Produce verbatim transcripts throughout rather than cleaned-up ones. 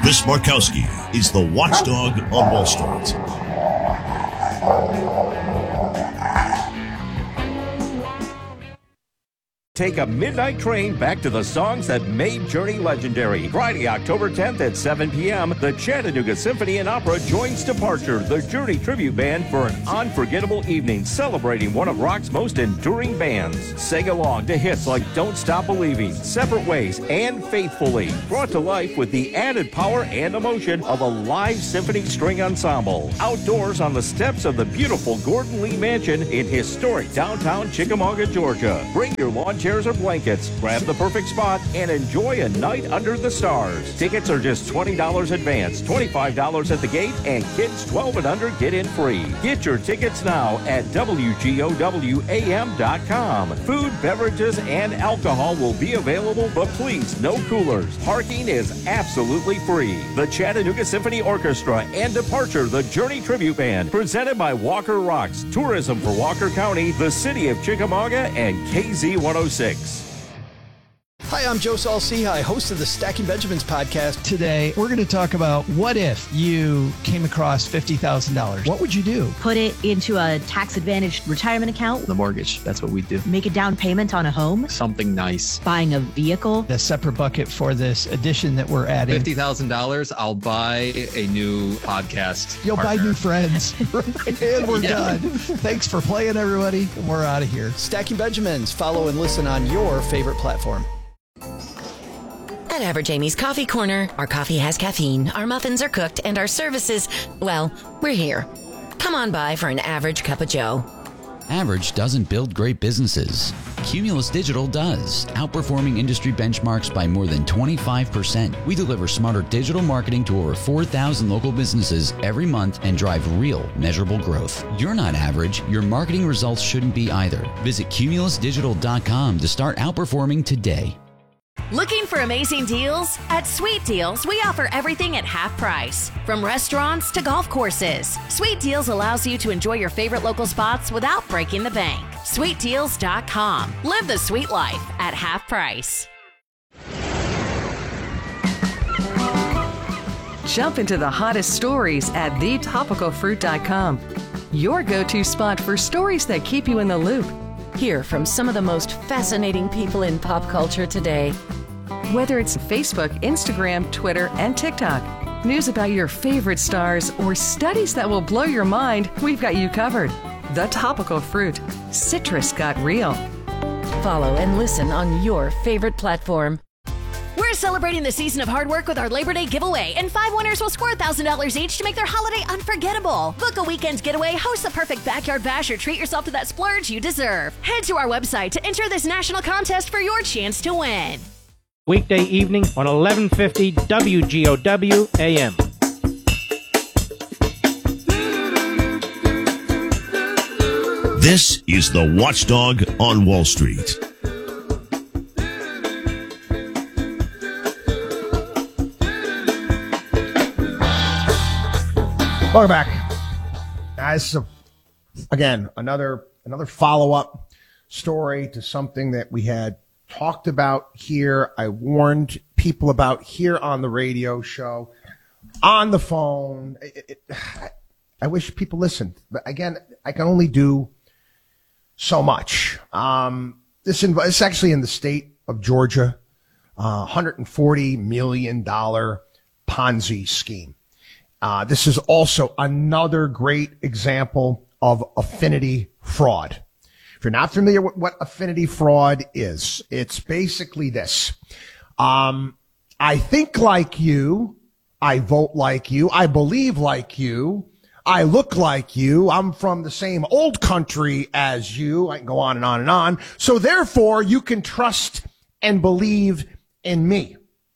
Chris Markowski is the watchdog on Wall Street. Take a midnight train back to the songs that made Journey legendary. Friday, October tenth at seven p.m., the Chattanooga Symphony and Opera joins Departure, the Journey tribute band, for an unforgettable evening celebrating one of rock's most enduring bands. Sing along to hits like Don't Stop Believing, Separate Ways, and Faithfully, brought to life with the added power and emotion of a live symphony string ensemble. Outdoors on the steps of the beautiful Gordon Lee Mansion in historic downtown Chickamauga, Georgia. Bring your lawn chairs or blankets, grab the perfect spot, and enjoy a night under the stars. Tickets are just twenty dollars advance, twenty-five dollars at the gate, and kids twelve and under get in free. Get your tickets now at W G O W A M dot com. Food, beverages, and alcohol will be available, but please, no coolers. Parking is absolutely free. The Chattanooga Symphony Orchestra and Departure, the Journey Tribute Band, presented by Walker Rocks, Tourism for Walker County, the City of Chickamauga, and K Z one oh six. Hi, I'm Joe Saul-Sehy, host of the Stacking Benjamins podcast. Today, we're going to talk about what if you came across fifty thousand dollars. What would you do? Put it into a tax-advantaged retirement account. The mortgage, that's what we do. Make a down payment on a home. Something nice. Buying a vehicle. A separate bucket for this addition that we're adding. fifty thousand dollars, I'll buy a new podcast You'll partner. buy new friends. And we're yeah. done. Thanks for playing, everybody. And we're out of here. Stacking Benjamins. Follow and listen on your favorite platform. At Average Amy's Coffee Corner, our coffee has caffeine, our muffins are cooked, and our services, well, we're here. Come on by for an average cup of joe. Average doesn't build great businesses. Cumulus Digital does, outperforming industry benchmarks by more than twenty-five percent. We deliver smarter digital marketing to over four thousand local businesses every month and drive real, measurable growth. You're not average. Your marketing results shouldn't be either. Visit cumulus digital dot com to start outperforming today. Looking for amazing deals? At Sweet Deals, we offer everything at half price. From restaurants to golf courses, Sweet Deals allows you to enjoy your favorite local spots without breaking the bank. sweet deals dot com. Live the sweet life at half price. Jump into the hottest stories at the topical fruit dot com. Your go-to spot for stories that keep you in the loop. Hear from some of the most fascinating people in pop culture today. Whether it's Facebook, Instagram, Twitter, and TikTok, news about your favorite stars, or studies that will blow your mind, we've got you covered. The Topical Fruit. Citrus got real. Follow and listen on your favorite platform. We're celebrating the season of hard work with our Labor Day giveaway, and five winners will score one thousand dollars each to make their holiday unforgettable. Book a weekend getaway, host the perfect backyard bash, or treat yourself to that splurge you deserve. Head to our website to enter this national contest for your chance to win. Weekday evening on eleven fifty W G O W A M. This is the Watchdog on Wall Street. Welcome back. Uh, this is, a, again, another another follow-up story to something that we had talked about here. I warned people about here on the radio show, on the phone. It, it, I wish people listened. But again, I can only do so much. Um, this, inv- this is actually in the state of Georgia, uh, one hundred forty million dollars Ponzi scheme. Uh, this is also another great example of affinity fraud. If you're not familiar with what affinity fraud is, it's basically this. Um, I think like you. I vote like you. I believe like you. I look like you. I'm from the same old country as you. I can go on and on and on. So therefore, you can trust and believe in me.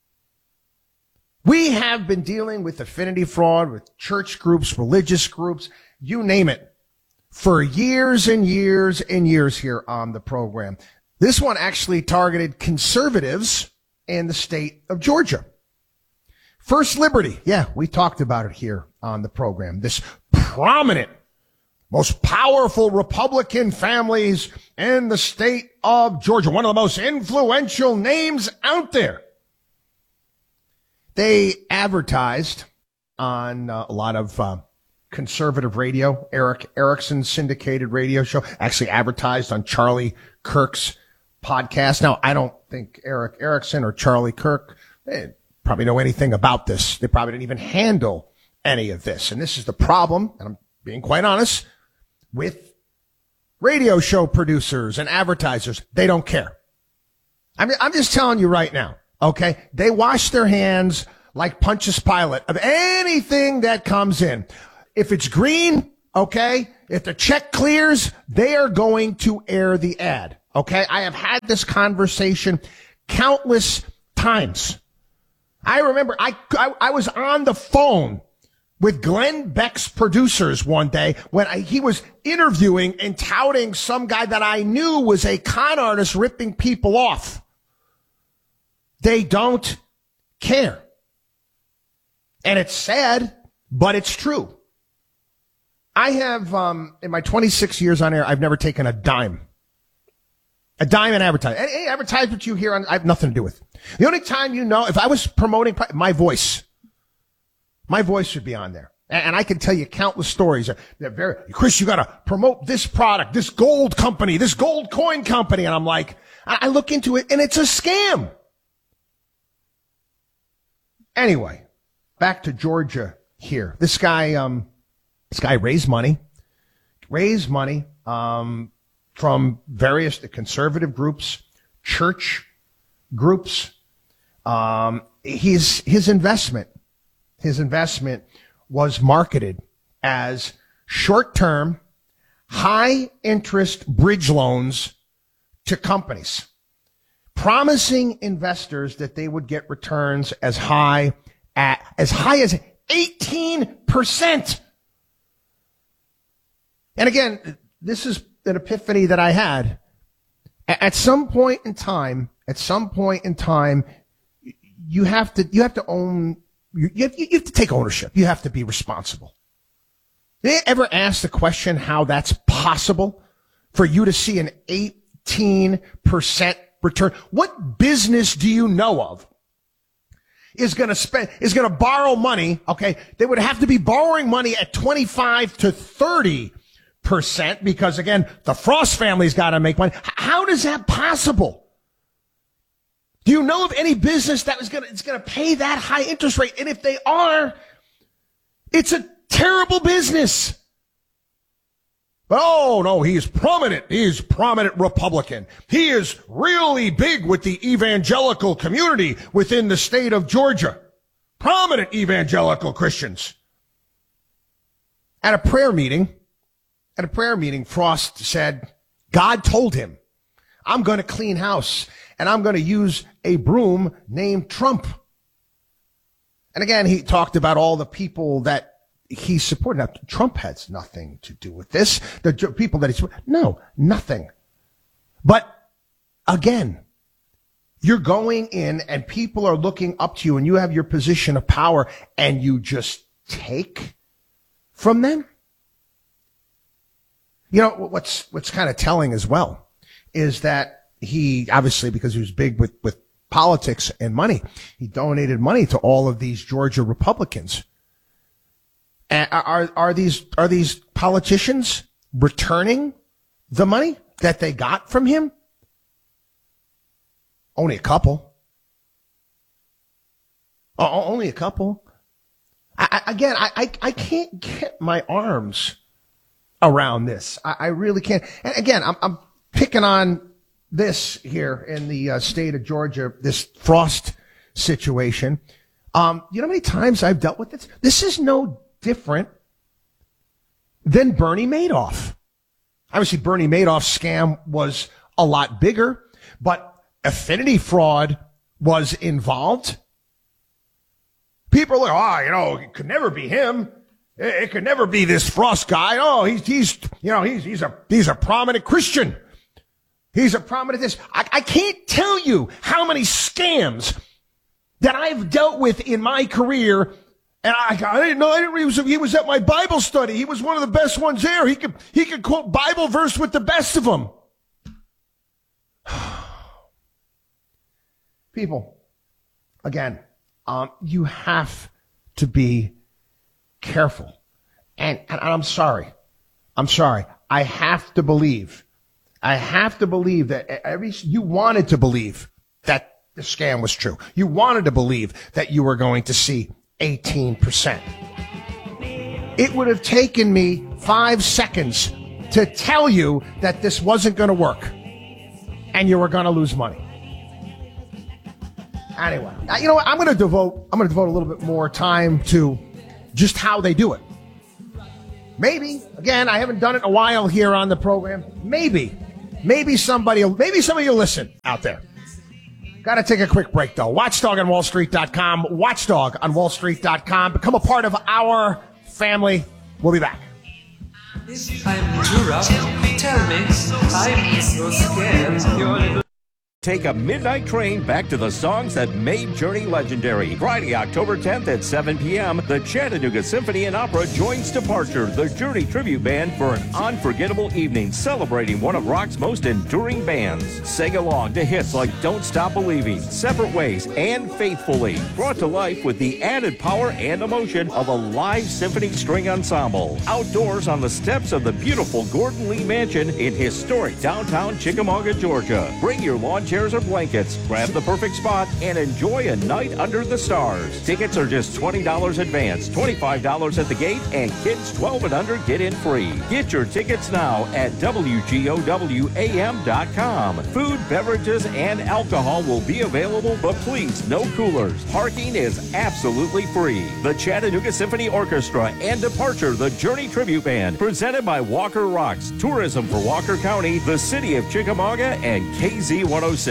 We have been dealing with affinity fraud with church groups, religious groups, you name it, for years and years and years here on the program. This one actually targeted conservatives in the state of Georgia. First Liberty, yeah, we talked about it here on the program. This prominent, most powerful Republican families in the state of Georgia, one of the most influential names out there. They advertised on uh, a lot of uh, conservative radio. Eric Erickson's syndicated radio show actually advertised on Charlie Kirk's podcast. Now, I don't think Eric Erickson or Charlie Kirk they probably know anything about this. They probably didn't even handle any of this. And this is the problem, and I'm being quite honest, with radio show producers and advertisers. They don't care. I mean, I'm just telling you right now, okay? They wash their hands like Pontius Pilate of anything that comes in. If it's green, okay, if the check clears, they are going to air the ad, okay? I have had this conversation countless times. I remember I, I, I was on the phone with Glenn Beck's producers one day when I, he was interviewing and touting some guy that I knew was a con artist ripping people off. They don't care. And it's sad, but it's true. I have, um, in my twenty-six years on air, I've never taken a dime. A dime in advertising. Any, any advertisement you hear on, I have nothing to do with. The only time you know, if I was promoting my voice, my voice should be on there. And, and I can tell you countless stories. They're very, Chris, you got to promote this product, this gold company, this gold coin company. And I'm like, I, I look into it and it's a scam. Anyway, back to Georgia here. This guy, um, this guy raised money, raised money, um, from various conservative groups, church groups. Um, his, his investment, his investment was marketed as short-term, high-interest bridge loans to companies, promising investors that they would get returns as high at, as high as eighteen percent. And again, this is an epiphany that I had. At some point in time, at some point in time, you have to, you have to own, you have, you have to take ownership. You have to be responsible. Did you ever ask the question how that's possible for you to see an eighteen percent return? What business do you know of is going to spend, is going to borrow money? Okay. They would have to be borrowing money at twenty-five to thirty percent because again, the Frost family's got to make money. How is that possible? Do you know of any business that was going to, it's going to pay that high interest rate? And if they are, it's a terrible business. But oh no, he is prominent. He is prominent Republican. He is really big with the evangelical community within the state of Georgia. Prominent evangelical Christians. At a prayer meeting, At a prayer meeting, Frost said, God told him, I'm going to clean house and I'm going to use a broom named Trump. And again, he talked about all the people that he supported. Now, Trump has nothing to do with this. The people that he supported, no, nothing. But again, you're going in and people are looking up to you and you have your position of power and you just take from them. You know, what's, what's kind of telling as well is that he, obviously, because he was big with, with politics and money, he donated money to all of these Georgia Republicans. And are, are these, are these politicians returning the money that they got from him? Only a couple. Oh, only a couple. I, I, again, I, I, I can't get my arms around this. I, I really can't. And again, I'm, I'm picking on this here in the uh, state of Georgia, this Frost situation. Um, you know how many times I've dealt with this? This is no different than Bernie Madoff. Obviously, Bernie Madoff's scam was a lot bigger, but affinity fraud was involved. People are like, oh, you know, it could never be him. It could never be this Frost guy. Oh, he's, he's, you know, he's, he's a, he's a prominent Christian. He's a prominent this. I, I can't tell you how many scams that I've dealt with in my career. And I, I didn't know, I didn't realize he was at my Bible study. He was one of the best ones there. He could, he could quote Bible verse with the best of them. People, again, um, you have to be careful. And, and I'm sorry. I'm sorry. I have to believe. I have to believe that every, you wanted to believe that the scam was true. You wanted to believe that you were going to see eighteen percent. It would have taken me five seconds to tell you that this wasn't going to work and you were going to lose money. Anyway, you know what? I'm going to devote, I'm going to devote a little bit more time to just how they do it. Maybe, again, I haven't done it in a while here on the program. Maybe, maybe somebody, maybe somebody will listen out there. Got to take a quick break, though. Watchdog on Wall Street dot com. Watchdog on Wall Street dot com. Become a part of our family. We'll be back. I'm Jura. Tell me, I'm so scared. You're a little... Take a midnight train back to the songs that made Journey legendary. Friday, October tenth at seven p.m., the Chattanooga Symphony and Opera joins Departure, the Journey tribute band, for an unforgettable evening celebrating one of rock's most enduring bands. Sing along to hits like Don't Stop Believing, Separate Ways, and Faithfully, brought to life with the added power and emotion of a live symphony string ensemble. Outdoors on the steps of the beautiful Gordon Lee Mansion in historic downtown Chickamauga, Georgia. Bring your lawn chairs or blankets, grab the perfect spot, and enjoy a night under the stars. Tickets are just twenty dollars advance, twenty-five dollars at the gate, and kids twelve and under get in free. Get your tickets now at W G O W A M dot com. Food, beverages, and alcohol will be available, but please, no coolers. Parking is absolutely free. The Chattanooga Symphony Orchestra and Departure, the Journey Tribute Band, presented by Walker Rocks, Tourism for Walker County, the City of Chickamauga, and K Z one oh six.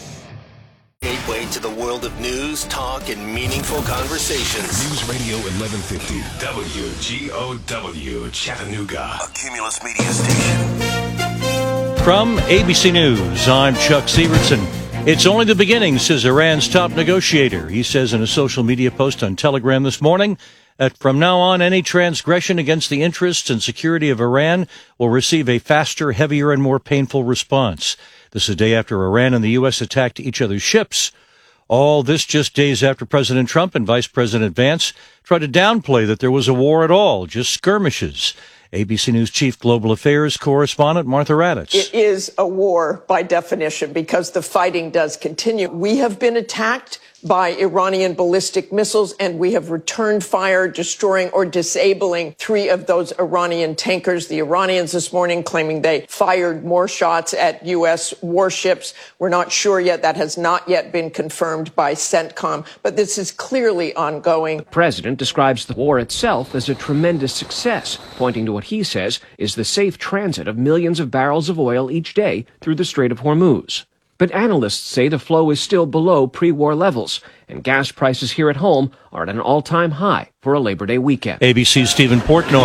Gateway to the world of news, talk, and meaningful conversations. News Radio eleven fifty, W G O W, Chattanooga. A Cumulus Media station. From A B C News, I'm Chuck Severson. It's only the beginning, says Iran's top negotiator. He says in a social media post on Telegram this morning that from now on, any transgression against the interests and security of Iran will receive a faster, heavier, and more painful response. This is a day after Iran and the U S attacked each other's ships. All this just days after President Trump and Vice President Vance tried to downplay that there was a war at all, just skirmishes. A B C News Chief Global Affairs Correspondent Martha Raddatz. It is a war by definition because the fighting does continue. We have been attacked by Iranian ballistic missiles, and we have returned fire, destroying or disabling three of those Iranian tankers. The Iranians this morning claiming they fired more shots at U S warships. We're not sure yet. That has not yet been confirmed by CENTCOM, but this is clearly ongoing. The president describes the war itself as a tremendous success, pointing to what he says is the safe transit of millions of barrels of oil each day through the Strait of Hormuz. But analysts say the flow is still below pre-war levels, and gas prices here at home are at an all-time high for a Labor Day weekend. A B C's Stephen Portnoy.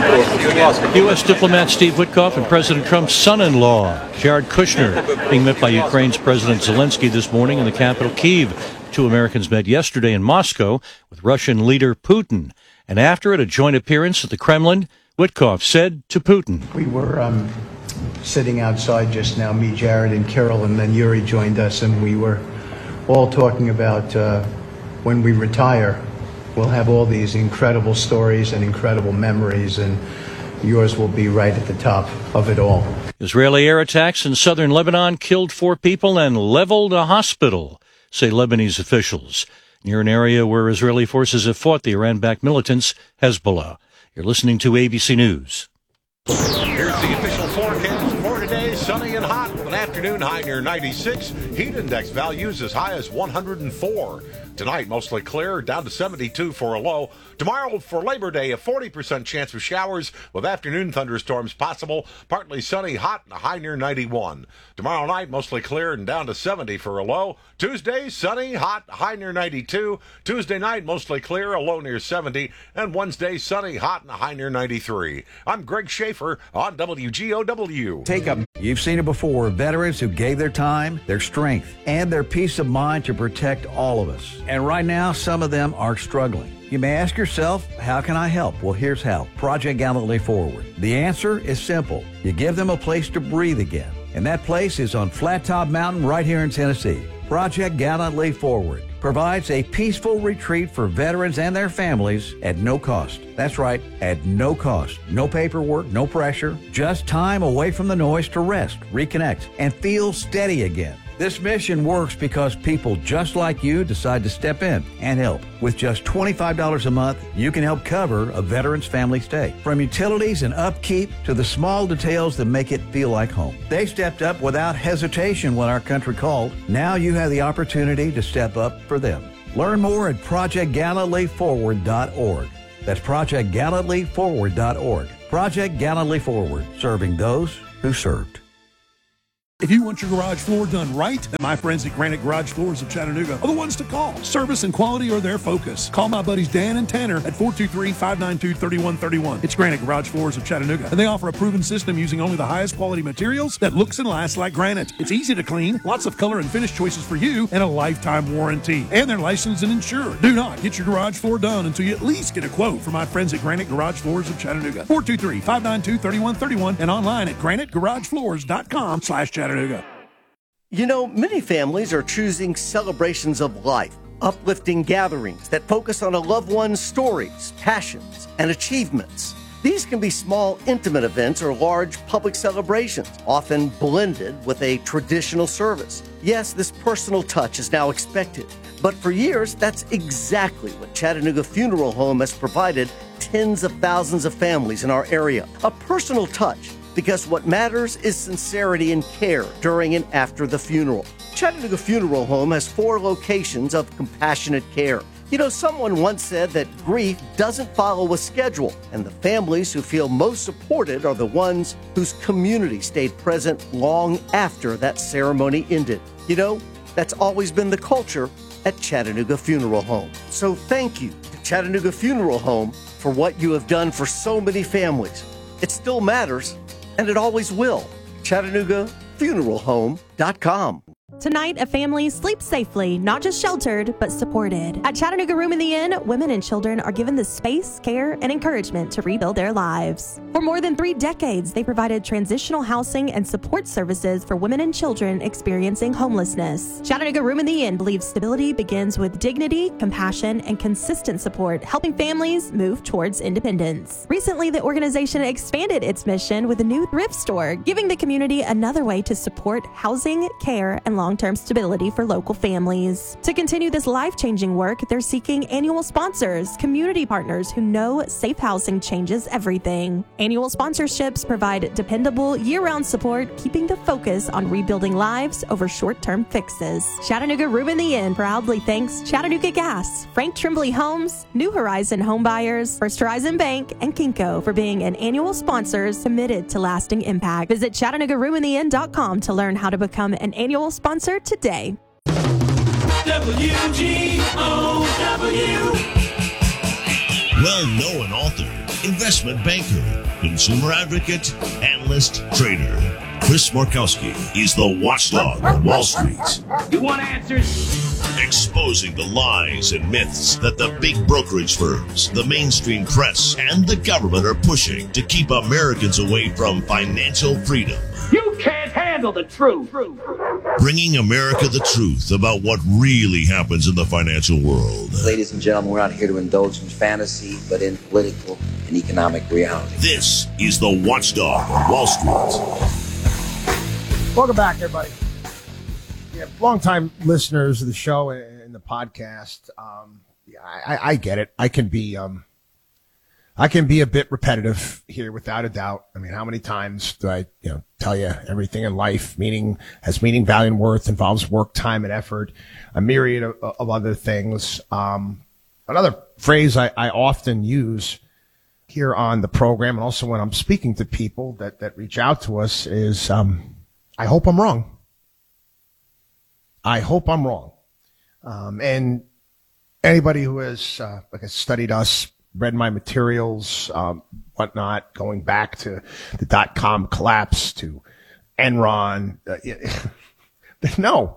U S diplomat Steve Witkoff and President Trump's son-in-law, Jared Kushner, being met by Ukraine's President Zelensky this morning in the capital, Kyiv. Two Americans met yesterday in Moscow with Russian leader Putin. And after it, a joint appearance at the Kremlin, Witkoff said to Putin, We were... Um sitting outside just now, me, Jared, and Carol, and then Yuri joined us, and we were all talking about uh, when we retire, we'll have all these incredible stories and incredible memories, and yours will be right at the top of it all. Israeli air attacks in southern Lebanon killed four people and leveled a hospital, say Lebanese officials, near an area where Israeli forces have fought the Iran-backed militants Hezbollah. You're listening to A B C News. Here's the official forecast for today. Sunny and hot with an afternoon high near ninety-six. Heat index values as high as one hundred four. Tonight, mostly clear, down to seventy-two for a low. Tomorrow, for Labor Day, a forty percent chance of showers with afternoon thunderstorms possible. Partly sunny, hot, and a high near ninety-one. Tomorrow night, mostly clear and down to seventy for a low. Tuesday, sunny, hot, high near ninety-two. Tuesday night, mostly clear, a low near seventy. And Wednesday, sunny, hot, and a high near ninety-three. I'm Greg Schaefer on W G O W. Take a... You've seen it before. Veterans who gave their time, their strength, and their peace of mind to protect all of us. And right now, some of them are struggling. You may ask yourself, how can I help? Well, here's how. Project Gallantly Forward. The answer is simple. You give them a place to breathe again. And that place is on Flat Top Mountain right here in Tennessee. Project Gallantly Forward. provides a peaceful retreat for veterans and their families at no cost. That's right, at no cost. No paperwork, no pressure, just time away from the noise to rest, reconnect, and feel steady again. This mission works because people just like you decide to step in and help. With just twenty-five dollars a month, you can help cover a veteran's family stay. From utilities and upkeep to the small details that make it feel like home. They stepped up without hesitation when our country called. Now you have the opportunity to step up for them. Learn more at project gallantly forward dot org. That's project gallantly forward dot org. Project Gallantly Forward, serving those who served. If you want your garage floor done right, then my friends at Granite Garage Floors of Chattanooga are the ones to call. Service and quality are their focus. Call my buddies Dan and Tanner at four two three, five nine two, three one three one. It's Granite Garage Floors of Chattanooga, and they offer a proven system using only the highest quality materials that looks and lasts like granite. It's easy to clean, lots of color and finish choices for you, and a lifetime warranty. And they're licensed and insured. Do not get your garage floor done until you at least get a quote from my friends at Granite Garage Floors of Chattanooga. four two three, five nine two, three one three one and online at granite garage floors dot com slash Chattanooga. You know, many families are choosing celebrations of life, uplifting gatherings that focus on a loved one's stories, passions, and achievements. These can be small, intimate events or large public celebrations, often blended with a traditional service. Yes, this personal touch is now expected, but for years, that's exactly what Chattanooga Funeral Home has provided tens of thousands of families in our area. A personal touch. Because what matters is sincerity and care during and after the funeral. Chattanooga Funeral Home has four locations of compassionate care. You know, someone once said that grief doesn't follow a schedule, and the families who feel most supported are the ones whose community stayed present long after that ceremony ended. You know, that's always been the culture at Chattanooga Funeral Home. So thank you to Chattanooga Funeral Home for what you have done for so many families. It still matters. And it always will. Chattanooga Funeral Home dot com. Tonight, a family sleeps safely, not just sheltered, but supported. At Chattanooga Room in the Inn, women and children are given the space, care, and encouragement to rebuild their lives. For more than three decades, they provided transitional housing and support services for women and children experiencing homelessness. Chattanooga Room in the Inn believes stability begins with dignity, compassion, and consistent support, helping families move towards independence. Recently, the organization expanded its mission with a new thrift store, giving the community another way to support housing, care, and long-term stability for local families. To continue this life-changing work, they're seeking annual sponsors, community partners who know safe housing changes everything. Annual sponsorships provide dependable year-round support, keeping the focus on rebuilding lives over short-term fixes. Chattanooga Room in the Inn proudly thanks Chattanooga Gas, Frank Tremblay Homes, New Horizon Home Buyers, First Horizon Bank, and Kinko for being an annual sponsors committed to lasting impact. Visit Chattanooga Room in the Inn dot com to learn how to become an annual sponsor today. W G O W. Well-known author, investment banker, consumer advocate, analyst, trader. Chris Markowski is the watchdog on Wall Street. You want answers? Exposing the lies and myths that the big brokerage firms, the mainstream press, and the government are pushing to keep Americans away from financial freedom. You can't handle the truth. Bringing America the truth about what really happens in the financial world. Ladies and gentlemen, we're not here to indulge in fantasy, but in political and economic reality. This is the Watchdog on Wall Street. Welcome back, everybody. Yeah, longtime listeners of the show and the podcast. Um, yeah, I, I get it. I can be, um, I can be a bit repetitive here, without a doubt. I mean, how many times do I, you know, tell you everything in life, meaning has meaning, value, and worth, involves work, time, and effort, a myriad of, of other things. Um, another phrase I, I often use here on the program, and also when I'm speaking to people that that reach out to us, is um, I hope I'm wrong. I hope I'm wrong. Um, and anybody who has, uh, like, has studied us, read my materials, um, whatnot, going back to the dot-com collapse, to Enron, uh, they know.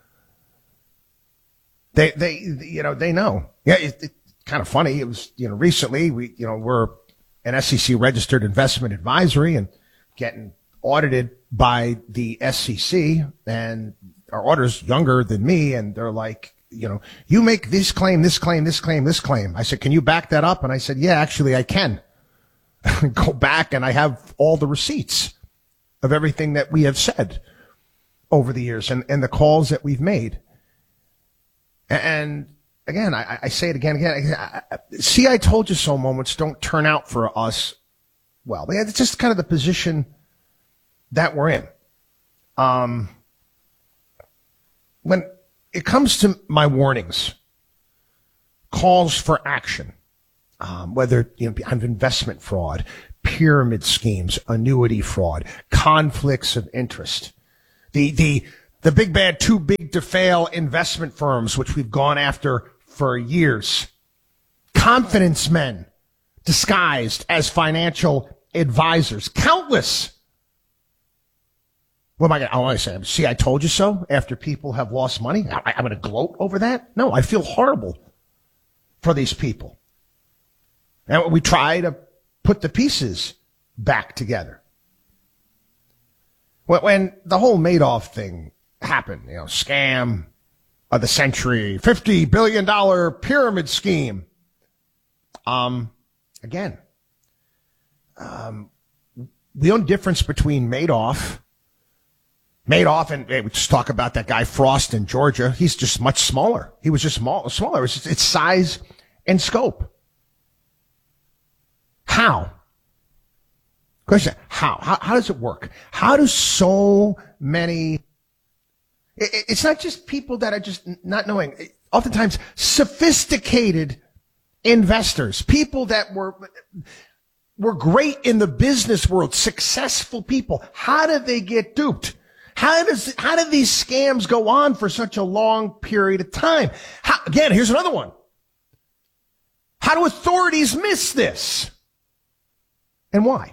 They, they, you know, they know. Yeah, it, it's kind of funny. It was, you know, recently we, you know, we're an S E C registered investment advisory and getting audited by the S E C, and our auditor's younger than me, and they're like, you know, you make this claim, this claim, this claim, this claim. I said, can you back that up? And I said, yeah, actually I can. Go back and I have all the receipts of everything that we have said over the years and, and the calls that we've made. And again, I, I say it again, again. I, I, see, I told you so moments don't turn out for us well. It's just kind of the position that we're in. Um, when it comes to my warnings, calls for action, um, whether you know, of investment fraud, pyramid schemes, annuity fraud, conflicts of interest, the the the big bad too big to fail investment firms, which we've gone after for years, confidence men disguised as financial advisors, countless. What am I going to, I want to say, see, I told you so after people have lost money? I, I'm going to gloat over that? No, I feel horrible for these people. And we try to put the pieces back together. When the whole Madoff thing happened, you know, scam of the century, fifty billion dollars pyramid scheme. Um, again, um, the only difference between Madoff Madoff, and hey, we just talk about that guy Frost in Georgia. He's just much smaller. He was just small, smaller. It's, just, it's size and scope. How? Question: How? How? How does it work? How do so many? It, it's not just people that are just not knowing. Oftentimes, sophisticated investors, people that were were great in the business world, successful people. How did they get duped? How does, how did these scams go on for such a long period of time? How, again, here's another one. How do authorities miss this? And why?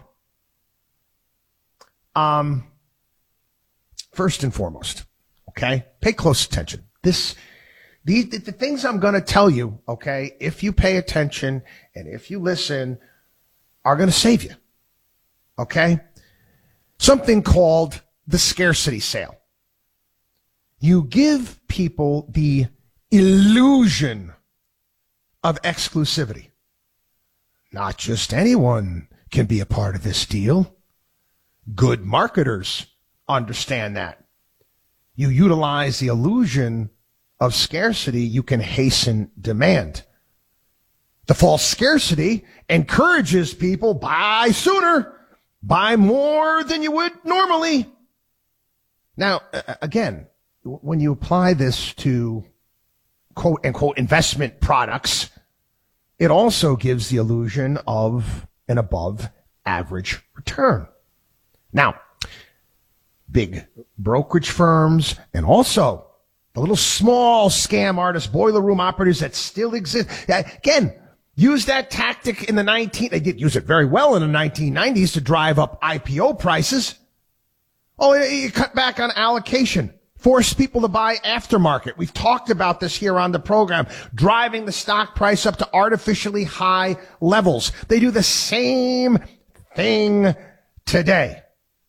Um, first and foremost, okay, pay close attention. This, the, the, the things I'm going to tell you, okay, if you pay attention and if you listen, are going to save you. Okay? Something called the scarcity sale. You give people the illusion of exclusivity. Not just anyone can be a part of this deal. Good marketers understand that. You utilize the illusion of scarcity, you can hasten demand. The false scarcity encourages people, buy sooner, buy more than you would normally. Now, again, when you apply this to quote unquote investment products, it also gives the illusion of an above average return. Now, big brokerage firms and also the little small scam artists, boiler room operators that still exist, again, use that tactic in the nineteen, they did use it very well in the nineteen nineties to drive up I P O prices. Oh, you cut back on allocation. Force people to buy aftermarket. We've talked about this here on the program, driving the stock price up to artificially high levels. They do the same thing today.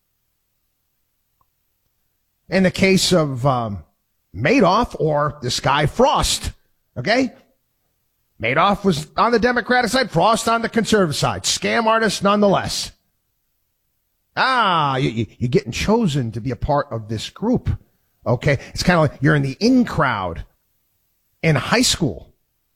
In the case of um, Madoff or this guy Frost, okay? Madoff was on the Democratic side, Frost on the conservative side. Scam artist nonetheless. Ah, you, you, you're getting chosen to be a part of this group. Okay? It's kind of like you're in the in crowd in high school.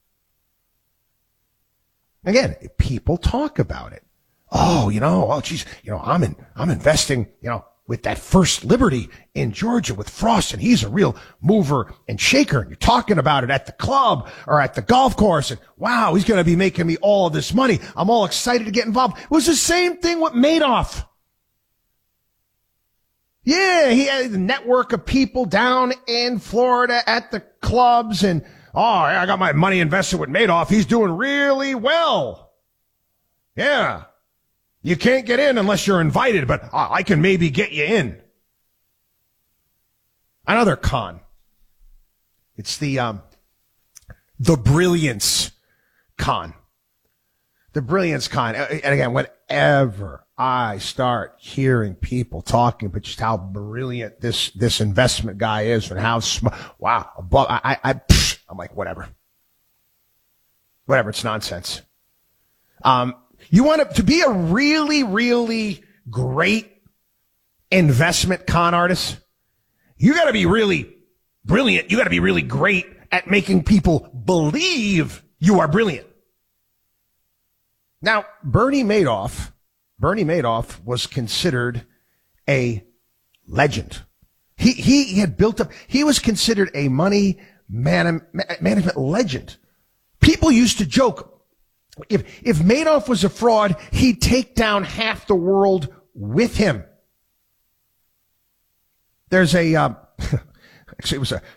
Again, people talk about it. Oh, you know, oh, geez, you know, I'm in, I'm investing, you know, with that First Liberty in Georgia with Frost, and he's a real mover and shaker. And you're talking about it at the club or at the golf course, and wow, he's going to be making me all of this money. I'm all excited to get involved. It was the same thing with Madoff. Yeah, he had a network of people down in Florida at the clubs, and oh, I got my money invested with Madoff. He's doing really well. Yeah. You can't get in unless you're invited, but uh, I can maybe get you in. Another con. It's the, um, the brilliance con. The brilliance con. And again, whenever I start hearing people talking about just how brilliant this, this investment guy is and how, sm- wow, above, I, I, psh, I'm like, whatever. Whatever, it's nonsense. Um, you want to, to be a really, really great investment con artist, you got to be really brilliant. You got to be really great at making people believe you are brilliant. Now, Bernie Madoff, Bernie Madoff was considered a legend. He, he had built up, he was considered a money man, management legend. People used to joke, if, if Madoff was a fraud, he'd take down half the world with him. There's a, uh, actually it was a